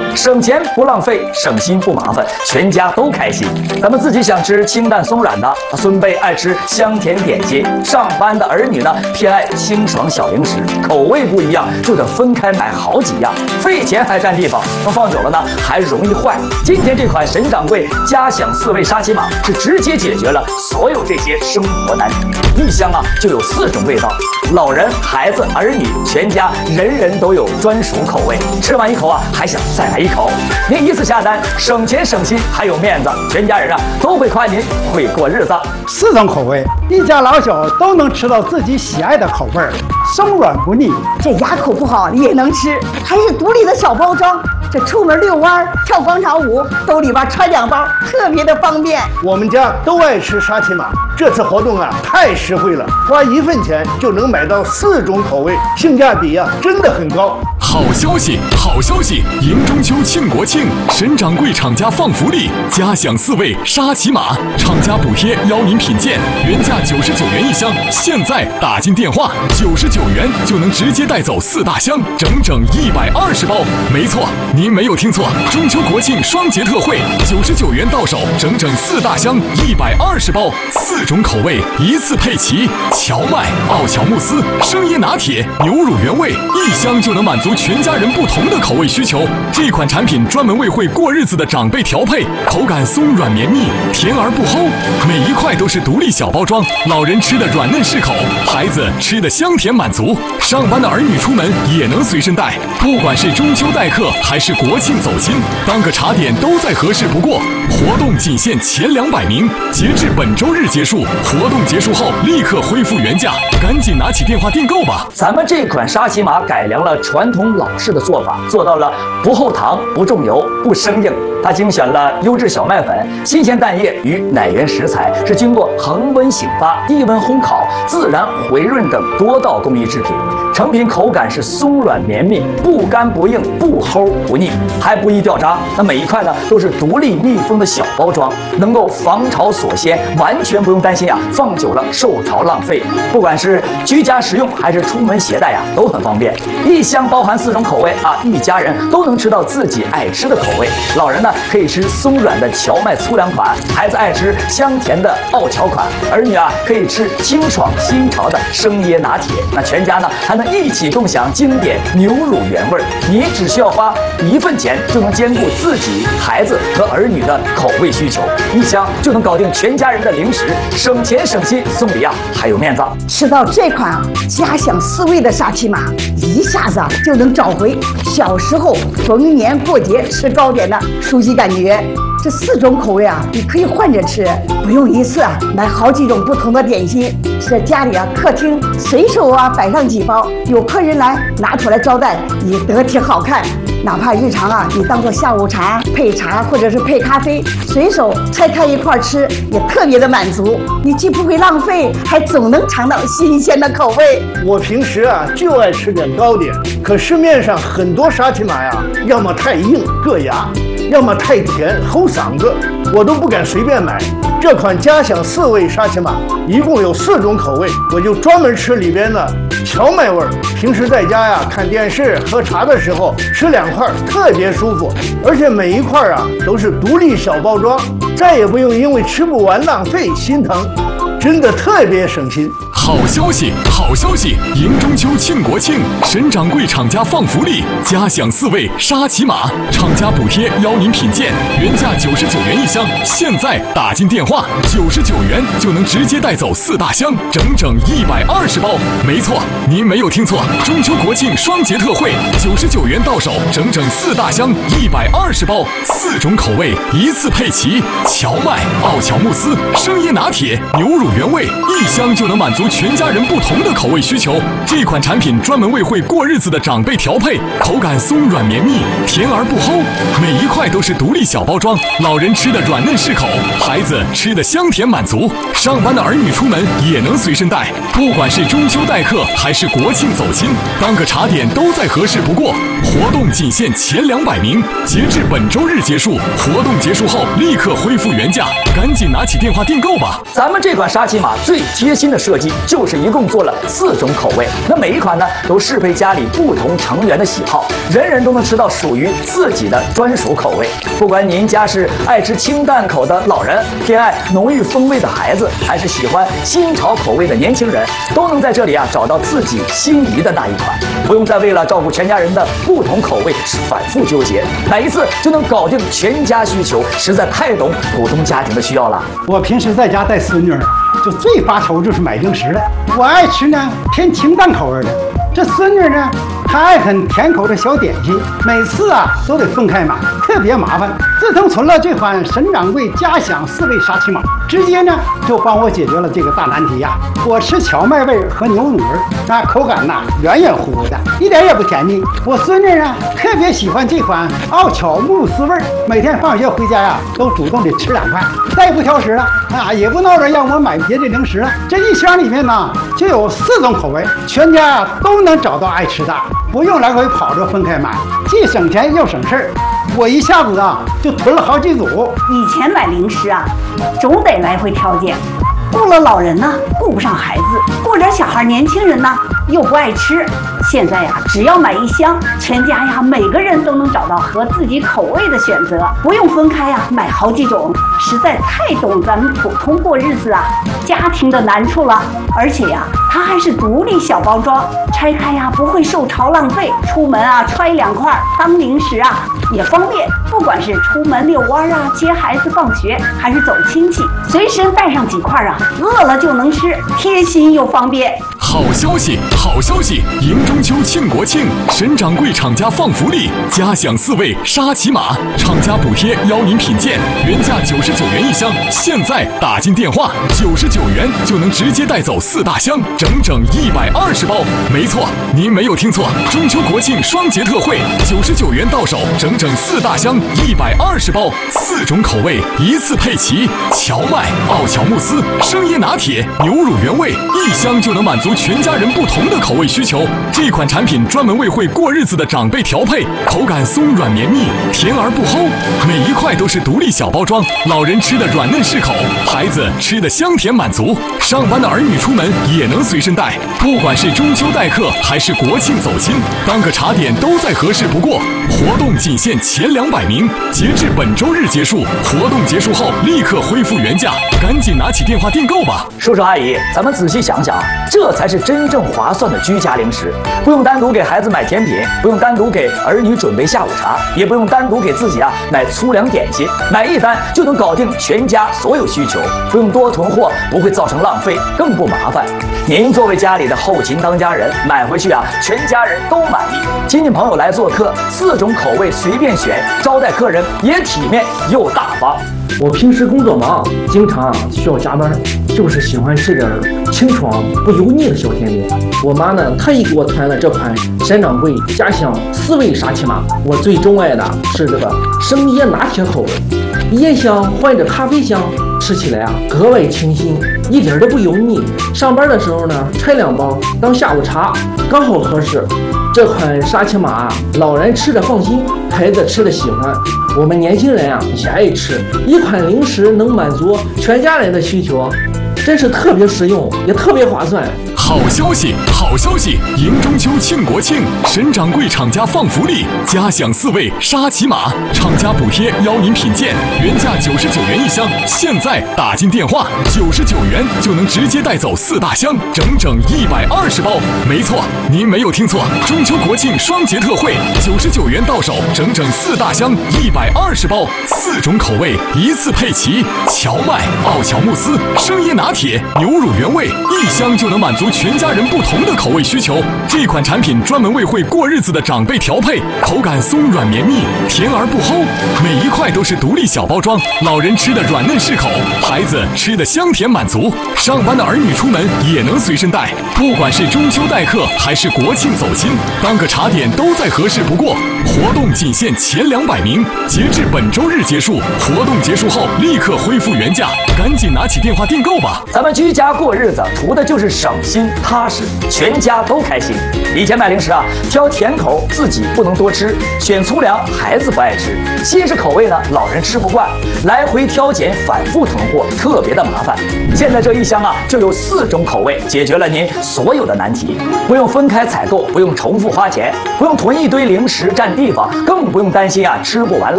省钱不浪费，省心不麻烦，全家都开心。咱们自己想吃清淡松软的，孙辈爱吃香甜点心，上班的儿女呢偏爱清爽小零食，口味不一样就得分开买好几样，费钱还占地方，放久了呢还容易坏。今天这款沈掌柜家享4味沙琪玛是直接解决了所有这些生活难题。一箱啊就有4种味道，老人、孩子、儿女，全家人人都有专属口味。吃完一口啊，还想再来一口。您一次下单，省钱省心还有面子，全家人啊都会夸您会过日子。 4种口味，一家老小都能吃到自己喜爱的口味，松软不腻。 这牙口不好也能吃，还是独立的小包装。这出门遛弯、跳广场舞，兜里边揣2包，特别的方便。 我们家都爱吃沙琪玛，这次活动啊太实惠了，花1份钱就能买到4种口味，性价比啊真的很高。 好消息，好消息！迎中秋庆国庆，沈掌柜厂家放福利，家享4味沙琪玛，厂家补贴邀您品鉴，原价99元一箱，现在打进电话，99元就能直接带走4大箱，整整120包。没错，您没有听错，中秋国庆双节特惠，99元到手，整整4大箱，120包，4种口味一次配齐，荞麦、奥乔慕斯、生椰拿铁、牛乳原味，一箱就能满足全家人不同的口味需求。这款产品专门为会过日子的长辈调配，口感松软绵密，甜而不齁，每一块都是独立小包装，老人吃的软嫩适口，孩子吃的香甜满足，上班的儿女出门也能随身带。不管是中秋待客还是国庆走亲，当个茶点都再合适不过。活动仅限前200名，截至本周日结束，活动结束后立刻恢复原价，赶紧拿起电话订购吧。 咱们这款沙琪玛改良了传统老式的做法，做到了不后糖、不重油、不生硬。它精选了优质小麦粉、新鲜蛋液与奶源食材，是经过恒温醒发、低温烘烤、自然回润等多道工艺制品。成品口感是松软绵密，不干不硬，不齁不腻，还不易掉渣。那每一块呢都是独立密封的小包装，能够防潮锁鲜，完全不用担心啊放久了受潮浪费。不管是居家食用还是出门携带呀，都很方便。一箱包含4种口味啊，一家人都能吃到自己爱吃的口味。老人呢可以吃松软的荞麦粗粮款，孩子爱吃香甜的奥乔款，儿女啊可以吃清爽新潮的生椰拿铁。那全家呢还能一起共享经典牛乳原味。你只需要花1份钱就能兼顾自己、孩子和儿女的口味需求，一箱就能搞定全家人的零食，省钱省心，送礼啊还有面子。 吃到这款家享4味的沙琪玛，一下子就能找回小时候逢年过节吃糕点的熟悉感觉。这4种口味啊，你可以换着吃，不用一次买好几种不同的点心。在家里客厅随手摆上几包，有客人来拿出来招待，也得体好看。哪怕日常你当做下午茶配茶或者是配咖啡，随手拆开一块吃，也特别的满足。你既不会浪费，还总能尝到新鲜的口味。 我平时就爱吃点糕点，可市面上很多沙琪玛呀，要么太硬硌牙，要么太甜齁嗓子，我都不敢随便买。这款家享4味沙琪玛一共有4种口味，我就专门吃里边的荞麦味儿。平时在家看电视喝茶的时候吃2块特别舒服，而且每一块都是独立小包装，再也不用因为吃不完浪费心疼，真的特别省心。 好消息，好消息！迎中秋庆国庆，沈掌柜厂家放福利，家享4味沙琪玛，厂家补贴邀您品鉴，原价99元一箱，现在打进电话，99元就能直接带走4大箱，整整120包。没错，您没有听错，中秋国庆双节特惠，99元到手，整整4大箱，120包，4种口味一次配齐，荞麦、奥乔慕斯、生椰拿铁、牛乳原味，一箱就能满足全家人不同的口味需求。这款产品专门为会过日子的长辈调配，口感松软绵密，甜而不齁，每一块都是独立小包装，老人吃的软嫩适口，孩子吃的香甜满足，上班的儿女出门也能随身带。不管是中秋待客还是国庆走亲，当个茶点都再合适不过。活动仅限前200名，截至本周日结束，活动结束后立刻恢复原价，赶紧拿起电话订购吧。 咱们这款沙琪玛最贴心的设计就是一共做了4种口味。那每一款呢，都适配家里不同成员的喜好，人人都能吃到属于自己的专属口味。不管您家是爱吃清淡口的老人，偏爱浓郁风味的孩子，还是喜欢新潮口味的年轻人，都能在这里找到自己心仪的那一款，不用再为了照顾全家人的不同口味反复纠结，买一次就能搞定全家需求，实在太懂普通家庭的需要了。 我平时在家带孙女儿，就最发愁就是买零食了。我爱吃呢偏清淡口味的，这孙女呢她爱很甜口的小点心，每次都得分开买，特别麻烦。自从存了这款沈掌柜家享4味沙琪玛，直接呢就帮我解决了这个大难题呀。我吃荞麦味和牛乳味，那口感圆圆乎乎的，一点也不甜腻。我孙女呢特别喜欢这款奥巧慕斯味，每天放学回家都主动地吃2块，再不挑食了也不闹着让我买别的零食了。这一箱里面呢就有4种口味，全家都能找到爱吃的，不用来回跑着分开买，既省钱又省事儿。我一下子就囤了好几组。 以前买零食总得来回挑拣，顾了老人呢，顾不上孩子；顾着小孩年轻人呢，又不爱吃。现在只要买1箱，全家每个人都能找到合自己口味的选择，不用分开买好几种，实在太懂咱们普通过日子家庭的难处了。而且它还是独立小包装，拆开不会受潮浪费，出门揣2块当零食也方便。不管是出门遛弯接孩子放学，还是走亲戚，随身带上几块饿了就能吃，贴心又方便。 好消息，好消息！迎中秋庆国庆，沈掌柜厂家放福利，家享4味沙琪玛，厂家补贴邀您品鉴，原价99元1箱，现在打进电话，99元就能直接带走4大箱，整120包。没错，您没有听错，中秋国庆双节特惠，99元到手，整4大箱，120包，4种口味一次配齐，荞麦、奥乔慕斯、生椰拿铁、牛乳原味，1箱就能满足全家人不同的口味需求。这款产品专门为会过日子的长辈调配，口感松软绵密，甜而不齁，每一块都是独立小包装，老人吃的软嫩适口，孩子吃的香甜满足，上班的儿女出门也能随身带。不管是中秋待客还是国庆走亲，当个茶点都再合适不过。活动仅限前200名，截至本周日结束，活动结束后立刻恢复原价，赶紧拿起电话订购吧。 叔叔阿姨，咱们仔细想想，这才是真正划算的居家零食，不用单独给孩子买甜品，不用单独给儿女准备下午茶，也不用单独给自己买粗粮点心，买一单就能搞定全家所有需求，不用多囤货，不会造成浪费，更不麻烦。您作为家里的后勤当家人，买回去全家人都满意。亲戚朋友来做客，4种口味随便选，招待客人也体面又大方。 我平时工作忙，经常需要加班，就是喜欢吃点清爽不油腻的小甜点。我妈呢，特意给我团了这款沈掌柜家乡4味沙琪玛。我最钟爱的是这个生椰拿铁口味，椰香换着咖啡香，吃起来格外清新，一点都不油腻。上班的时候呢，拆2包当下午茶，刚好合适。这款沙琪玛老人吃着放心，孩子吃的喜欢，我们年轻人也爱吃。一款零食能满足全家人的需求，真是特别实用，也特别划算。 好消息，好消息！迎中秋庆国庆，沈掌柜厂家放福利，家享4味沙琪玛，厂家补贴邀您品鉴，原价99元1箱，现在打进电话，99元就能直接带走4大箱，整120包。没错，您没有听错，中秋国庆双节特惠，99元到手，整4大箱，120包，4种口味一次配齐，荞麦、奥乔慕斯、生椰拿铁、牛乳原味，1箱就能满足全家人不同的口味需求。这款产品专门为会过日子的长辈调配，口感松软绵密，甜而不齁，每一块都是独立小包装，老人吃的软嫩适口，孩子吃的香甜满足，上班的儿女出门也能随身带。不管是中秋待客还是国庆走亲，当个茶点都再合适不过。活动仅仅限前200名，截至本周日结束。活动结束后立刻恢复原价，赶紧拿起电话订购吧。 咱们居家过日子，图的就是省心踏实，全家都开心。以前买零食啊，挑甜口自己不能多吃，选粗粮孩子不爱吃，新式口味呢老人吃不惯，来回挑拣反复囤货，特别的麻烦。现在这一箱啊就有4种口味，解决了您所有的难题，不用分开采购，不用重复花钱，不用囤一堆零食占地方，更不用担心啊吃不完